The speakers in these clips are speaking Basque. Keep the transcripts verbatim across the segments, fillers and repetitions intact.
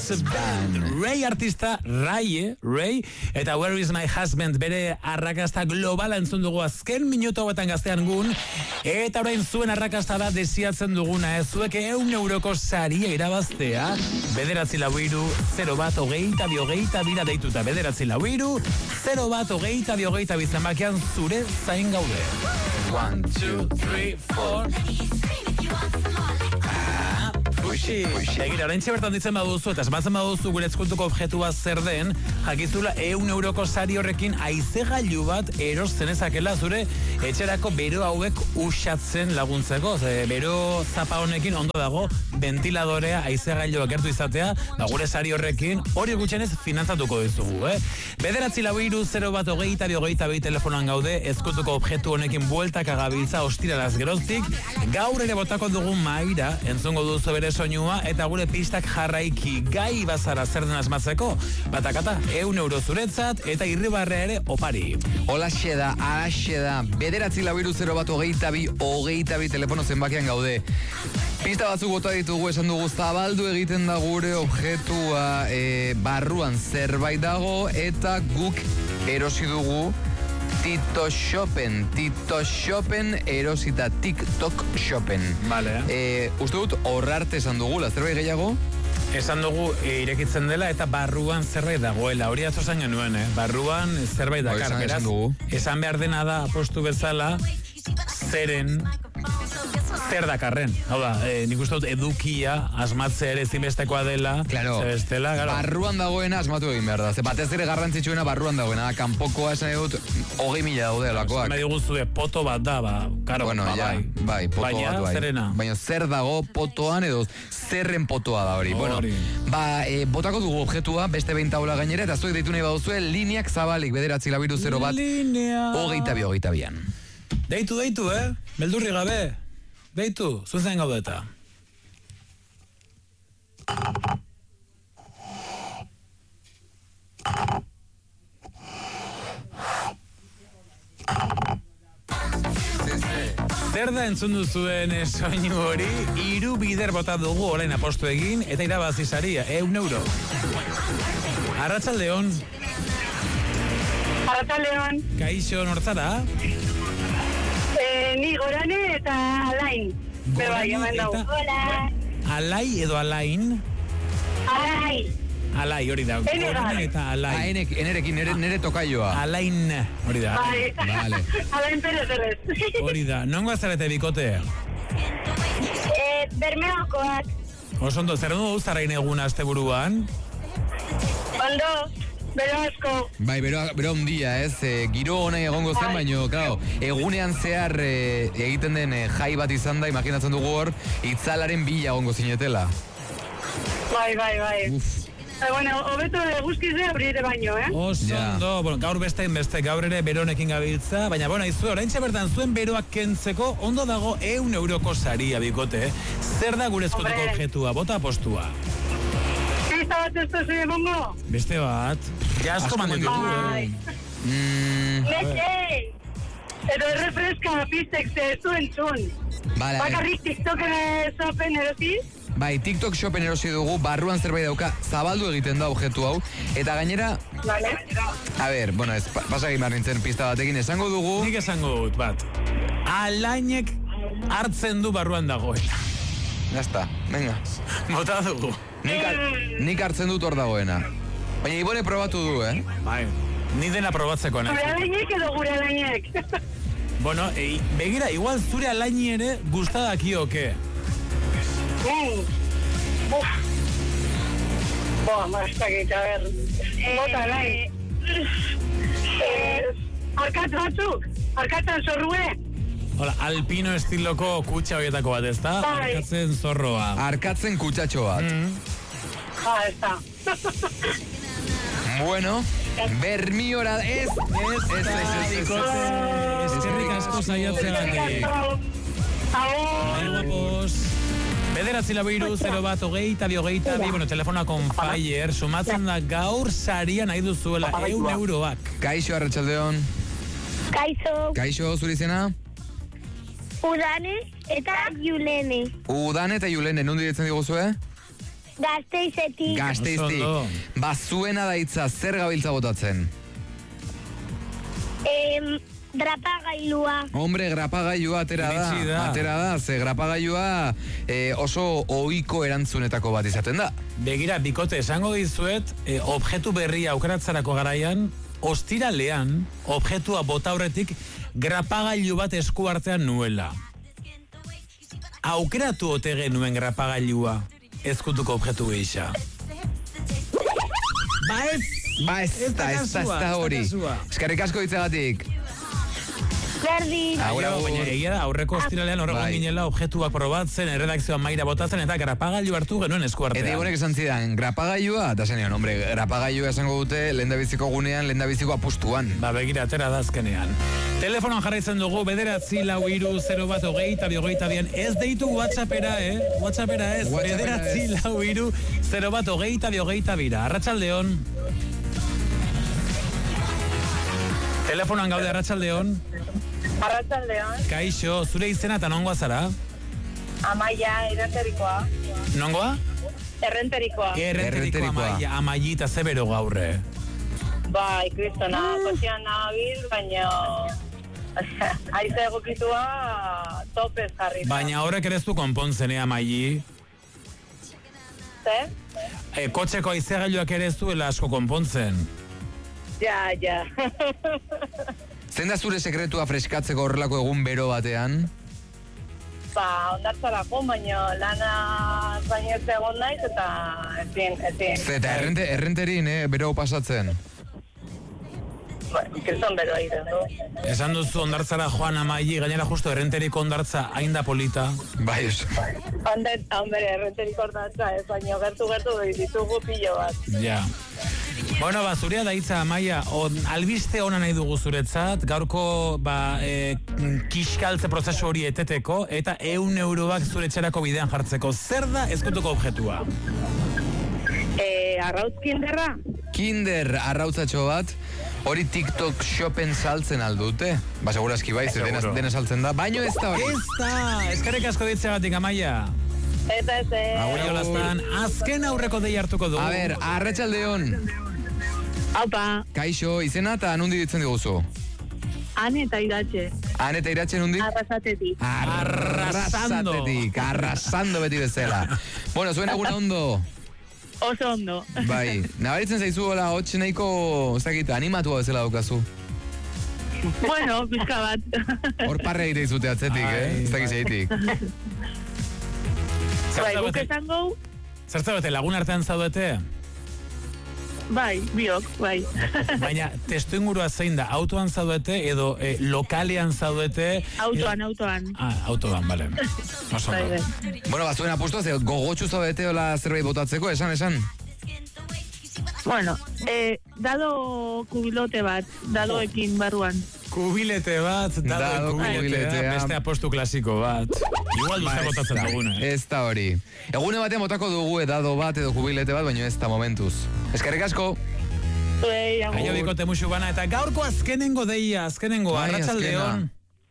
Boys Band. Ray artista, Ray, Ray, eta Where is my husband, bere arrakasta globala entzun dugu azken minutu hauetan gaztean gun, eta orain zuen arrakasta da desiatzen duguna, ez zuek eun euroko saria irabaztea, bederatzi lau iru, zero bat hogeita bi hogeita bira deituta, bederatzi lau iru, zero bat hogeita bi hogeita bi zenbakian zure zain gaude. One, two, three, four... Puxi, egira, orain txebertan ditzen baduzu, eta esmatzen baduzu gure ezkontuko objetua zer den, jakizula eun euroko sari horrekin aizegailu bat eros zenezakela zure etxerako bero hauek usatzen laguntzeko. Ze, bero zapa honekin ondo dago ventiladorea aizegailu gertu izatea, ba, gure sari horrekin hori gutxenez finantzatuko dizugu, eh? Bederatzi lau iru, zero bat hogeita bi hogeita bi telefonoan gaude, ezkontuko objektu honekin bueltak agabiltza ostiralaz geroztik, gaur ere botako dugu maira, entzungo duzu bere soinua, eta gure pistak jarraiki gai bazara zer den asmatzeko. Batakata, eun euro zuretzat, eta irribarrea ere opari. Holaxe da, alaxe da, bederatzi lau iru zero bat hogeita bi, hogeita bi telefono zenbakian gaude. Pista batzuk bota ditugu, esan dugu zabaldu egiten da gure objetua, e, barruan zerbait dago, eta guk erosi dugu Tito Shopen, Tito Shopen erosita TikTok Shopen. Vale. Eh, uste dut horrarte esan dugula, zerbait gehiago? Esan dugu e, irekitzen dela eta barruan zerbait dagoela. Hori atzo zan genuen, eh? Barruan zerbait dakar. Esan, Beraz, esan dugu. Esan behar dena da apostu bezala zeren zer dakarren. Hau da, e, nik uste dut edukia asmatzea ere zinbestekoa dela. Claro, bestela, claro. Barruan dagoena asmatu egin behar da. Ze batez ere garrantzitsuena barruan dagoena. Kanpokoa esan dut hogei mila daude lakoak. Me diguzu de poto bat da, ba, karo, bueno, ba, ja, bai. bai, poto Baina, bat bai. zerena. Baina zer dago potoan edo zerren potoa da hori. Bueno, Hori. ba, e, botako dugu objetua, beste behin taula gainera, eta zuek deitu nahi baduzue, lineak zabalik, bederatzi labiru zero bat, Linea. hogeita bi, hogeita bian. Deitu, deitu, eh? Beldurri gabe. Deitu, zuzen gaude eta. Zer da entzun duzuen soinu hori, hiru bider bota dugu orain apostu egin, eta irabazi saria, eun euro. Arratsaldeon. Arratsaldeon. Kaixo, nortzara? Eh, ni Gorane eta Alain. Me bai, eman dago. Hola. Alai edo Alain? Alai. Alai, hori da. Ene Gorane bai. eta Alai. Ah, enek, enerekin, nere, nere tokaioa. Alain, hori da. Bai. Vale. Alain Perez errez. Hori da. Nongo azarete bikote? Eh, Bermeokoak. Osondo, zer du zarain egun asteburuan? Ondo. Bero asko. Bai, bero, bero ondia, ez, e, giro honai egongo zen, Bai. baino, claro, egunean zehar e, egiten den e, jai bat izan da, imaginatzen dugu hor, itzalaren bila egongo zinetela. Bai, bai, bai. Uf. Eh, bueno, hobeto eguzkize abrire baino, eh? Osondo, Ja. bueno, gaur beste beste, gaur ere beronekin gabiltza, baina, bueno, izu, oraintxe bertan zuen beroak kentzeko, ondo dago eun euroko saria bikote, eh? Zer da gure ezkoteko Hombre. objetua, bota postua? Pista bat ez duzu emongo? Beste bat, ja asko Asko manditu. Bai. Mm, Nete! Edo errefreska pistek ze ez du entzun. vale, Bakarrik TikToken zopen erosi? bai, TikTok shopen erosi dugu, barruan zerbait dauka, zabaldu egiten da objetu hau, eta gainera, Vale. a ber, bueno, ez, pa- pasa egin behar nintzen pista batekin, esango dugu, Nik esango dut, bat. Alainek hartzen du barruan dagoena. jazta, venga, Bota dugu. nik, har- nik hartzen dut hor dagoena. Baina Ibone probatu du, eh? Bai, ni dena probatzeko nahi. Gure alainek edo gure alainek? Bueno, e, begira, igual zure alaini ere gustadakioke. Mm. Uf. Boa, maztakit, a ber. Bota alain. Eh, arkatz batzuk? Arkatzan zorrue? Hola, alpino estiloko kutxa horietako bat, ez da? Bai. Arkatzen zorroa. Arkatzen kutsatxo bat. Ah, ez da. Bueno, bermiora, ez, ez, ez, ez, ez, ez, ez. Eskerrik asko saiatzeagatik. Bai, Agur. guapos. Bederatzi labiru, zero bat, hogeita, bi, hogeita, bi, bueno, telefonoa con Fire, sumatzen da gaur saria nahi duzuela, eun euroak. Kaixo, arratsaldeon. Kaixo, Kaixo, zure izena? Udane eta Julene. Udane eta Julene, nundi ditzen diguzue? Gazteizetik. Gazteiztik. Oso ondo. Ba, zuena da hitza, zer gabiltza botatzen? Em, drapagailua. Hombre, grapagailua atera Iritsi da. da. Atera da, ze grapagailua eh, oso ohiko erantzunetako bat izaten da. Begira, bikote, esango dizuet, eh, objektu berria aukeratzarako garaian, ostiralean, objektua bota aurretik, grapagailu bat esku artean nuela. Aukeratu ote genuen grapagailua ezkutuko objektu gisa. Ba ez! Ba, ez Ez da da, ez da, ez kasua, da ez da hori. kasua. Eskerrik asko hitzagatik. Berdin. Agur, Aio, agur. baina egia da, aurreko ostiralean horregon Bai. ginela objektuak probatzen, erredakzioan maira botatzen, eta grapagailu hartu genuen esku Eta artean. ibonek esan zidan, grapagailua, eta zenean, hombre, grapagailua esango dute lehendabiziko gunean, lehendabiziko apustuan. Ba, begira, atera da azkenean. Telefonoan jarraitzen dugu, bederatzi lau iru zero bat hogeita bi hogeita bian. Ez deitu WhatsAppera, eh? WhatsAppera ez. WhatsAppera Bederatzi ez. lau iru zero bat hogeita bi hogeita bira. Arratsaldeon. Telefonoan gaude, arratsaldeon. Arratsaldeon, Kaixo, zure izena eta nongoa zara? Amaia errenterikoa. Nongoa? Errenterikoa. Errenteriko Errenterikoa. amaia, amaia eta zebero gaurre. Bai, kristona, kotxean nabil, baina haize egokitua topez jarri. Baina horrek ere ez du konpontzen, eh, amaia. Zer? E, kotxeko aizegailuak ere ez duela asko konpontzen. Ja, ja. Zein da zure sekretua freskatzeko horrelako egun bero batean? Ba, ondartzarako, baina lana baino ez egon naiz, eta ezin, ezin. Zeta, errente, errenterin, eh, bero pasatzen. Ba, kriston bero egiten du. Esan duzu ondartzara joan amaia, gainera justo errenteriko ondartza hain da polita. Bai, ez. Hande, hanbere, errenteriko ordatza, ez, baina gertu-gertu ditugu pilo bat. Ja. Bueno, ba, zurea da hitza, Amaia, on, albiste ona nahi dugu zuretzat, gaurko, ba, e, kiskaltze prozesu hori eteteko, eta eun euroak zure etxerako bidean jartzeko. Zer da ezkutuko objektua? E, arrautz kinderra? Kinder arrautzatxo bat, hori TikTok shopen saltzen aldute. Ba, segurazki bai, ze dena, Seguro. dena saltzen da. Baino ez da hori. Ez da! Eskerrik asko ditzegatik, Amaia. Eta ez, eh, Agur jolaztan, azken aurreko dei hartuko dugu. A ber, arratsaldeon. Aupa, Kaixo, izena eta nundi ditzen diguzu. ane eta iratxe, Han eta iratzen nundi? arrasatetik. Arrasando. Arrasatetik, arrasando beti bezala. Bueno, zuen eguna ondo. Oso ondo. Bai, nabaritzen zaizu hola, hotx nahiko, ez dakit, animatua bezala daukazu. Bueno, pizka bat. Hor parre egite izute atzetik, eh? Ai, Ez dakiz bai. eitik. Bai, guk Zertzabete, esango, zertzabete lagun artean zaudete? bai, biok, bai. Baina testu ingurua zein da, autoan zaudete edo eh, lokalean zaudete? Autoan, autoan. Ah, autoan, bale. Oso Bai, ondo. bai. Bueno, ba, zuen apustua, ze gogotxu zaudete hola zerbait botatzeko, esan, esan. Bueno, eh, dado kubilote bat, dadoekin barruan. Kubilete bat, dado Dado kubiletea, kubiletea. beste apostu klasiko bat. Igual duze botatzen dugune. Eh? Ez da hori. Egune batean botako dugu edado bat edo kubilete bat, baina ez da momentuz. Eskerrik asko. Zuei, agur. Aio bikote musu bana, eta gaurko azkenengo deia, azkenengo, Bai, arratsaldeon.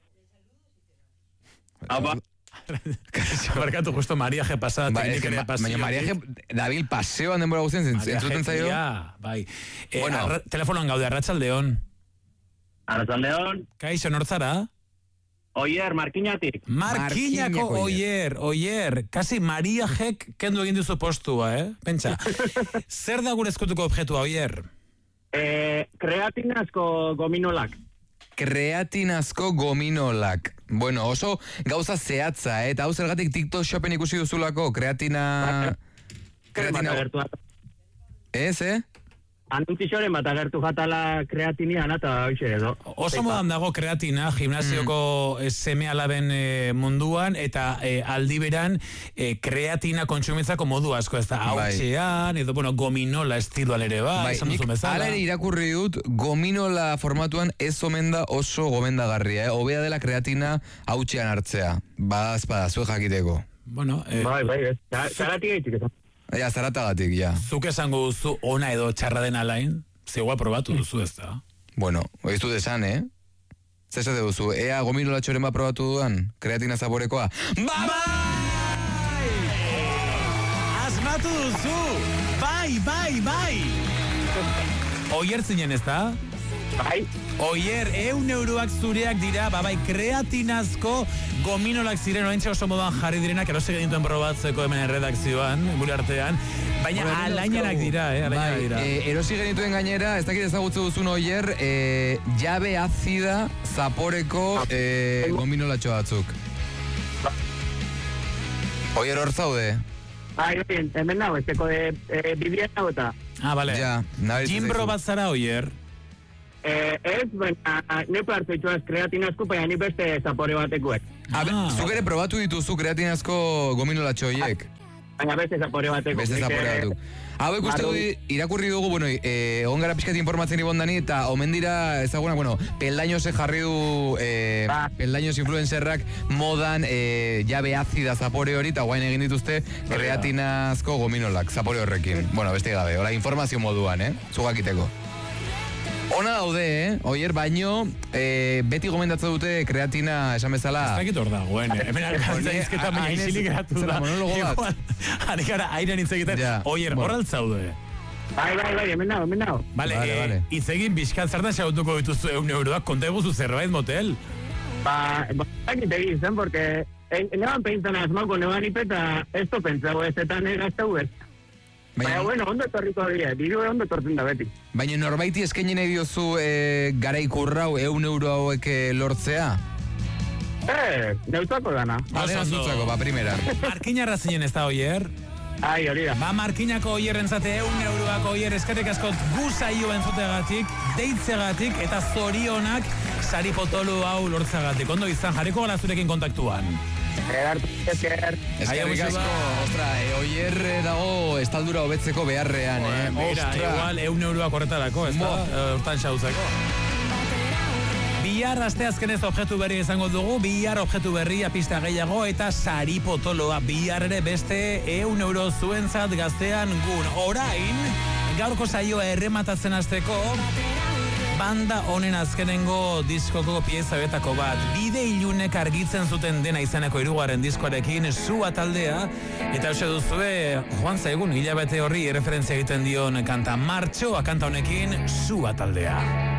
Apa. Barkatu justo mariaje pasada, Ba, ez, teknikeria ba, pasio. baina mariaje dabil paseoan denbora guztien entzuten zaio. Ja, bai. Eh, Bueno. arra, telefonoan gaude, arratsaldeon. Arratsaldeon, Kaixo, nortzara? Oier, Markinatik. Markinako Markinako oier, oier. Kasi mariajek kendu egin duzu postua, eh? Pentsa. Zer da gure eskutuko objektua, oier? Eh, kreatinazko gominolak. Kreatinazko gominolak. Bueno, oso gauza zehatza, eh? Eta hau zergatik TikTok shopen ikusi duzulako, kreatina... Kreatina. Kreatina... Ez, eh? Anuntzioren bat agertu jatala kreatinian eta hoxe edo. Oso modan dago kreatina, gimnasioko mm. seme alaben e, munduan, eta e, aldi beran e, kreatina kontsumitzako modu asko, ez da, Bai. hautxean, edo, bueno, gominola estiloan ere, bai, esan nik duzu bezala. hala ere irakurri dut, gominola formatuan ez omen da oso gomendagarria, eh? Hobea dela kreatina hautxean hartzea. Badaz, badaz, zue jakiteko. Bueno, e, Bai, bai, ez. Zaratik egitzik ez. Ja, zaratagatik, ja. zuk esango duzu ona edo txarra den alain, zegoa probatu duzu, ez da? Bueno, oiz dut esan, eh? Zesate duzu, ea gominola txoren bat probatu dudan, kreatina zaborekoa. Ba, Asmatu aipatu duzu! Bai, bai, bai! Oier zinen ez da? Bai, Oier, eun euroak zureak dira, babai, kreatinazko gominolak ziren, ointxe oso modan jarri direnak, erosik genituen probatzeko hemen erredakzioan, gure artean, baina Bueno, alainanak dira, eh, alainanak Bai, dira. eh, erosi genituen gainera, ez dakit ezagutze duzun Oier, eh, jabe azida zaporeko eh, gominolatxo batzuk. Oier hor zaude? bai, bai, hemen nago, esteko de e, bibia nago eta. Ah, bale. Ja, nabaritzen Jimbro zaizu. bat zara, Oier? Eh, ez, baina, nepo hartu dituaz kreatinazko, baina ni beste zapore batekuek. A, be, Ah. zuk ere probatu dituzu kreatinazko gominolatxo horiek? Baina beste zapore bateko. Beste zapore batzuk. Hauek uste Barru- du, irakurri dugu, bueno, eh, egon gara pixkat informatzen ibondani, eta omen dira, ezaguna, bueno, peldañose jarri du, eh, Ba. peldaños influencerrak modan, eh, jabe azida zapore hori, eta guain egin dituzte kreatinazko gominolak, zapore horrekin. Bueno, beste gabe, hola, informazio moduan, eh, zugakiteko. Ona daude, eh? Oier, baino, eh, beti gomendatzen dute kreatina esan bezala. Ez dakit hor dagoen, eh? Hemen alkantza izketa baina Hain ez- isilik geratu zera, da. monologo bat. Igual, Hari gara, airean hitz egiten. Ja, Oier, bueno. hor altzaude. Bai, bai, bai, hemen nago, hemen nago. Bale, Vale, eh, vale. hitz egin bizkat zertan xautuko dituzu eun euroak, konta eguzu zerbait motel. Ba, ba, dakit egin zen, porque e, neban peintan asmako, neban ipeta ez to pentsago ez, eta negaztau ez. Baina, Baina, bueno, ondo etorriko dira, diru ondo etortzen da beti. baina norbaiti eskaini nahi diozu eh, garaikurrau eun euro hauek eh, lortzea? Eh, neutzako dana. Bale, Oso ondo. zutzako, ba, primera. Markinarra zinen ez da, Oier? Ai, hori da. Ba, markinako Oierren zate eun euroak Oier eskerrik asko gu saio entzutegatik, deitzegatik eta zorionak sari potolo hau lortzegatik. Ondo izan, jarriko gala zurekin kontaktuan. Gerartu, esker. Eskerrik Aio, asko, Joseba. ostra, e, oier eh, dago estaldura hobetzeko beharrean, eh? Mira, Ostra. igual eun euroak horretarako, ez da? Mo. Eh, Hortan xautzeko. Bihar asteazkenez objektu berri izango dugu, bihar objektu berria pista gehiago eta sari potoloa bihar ere beste eun euro zuentzat gaztean gun. Orain, gaurko saioa errematatzen hasteko, banda honen azkenengo diskoko pieza betako bat, bide ilunek argitzen zuten dena izeneko hirugarren diskoarekin, Sua taldea, eta hause duzue, joan zaigun hilabete horri referentzia egiten dion kanta, Martxoa kanta honekin, Sua taldea.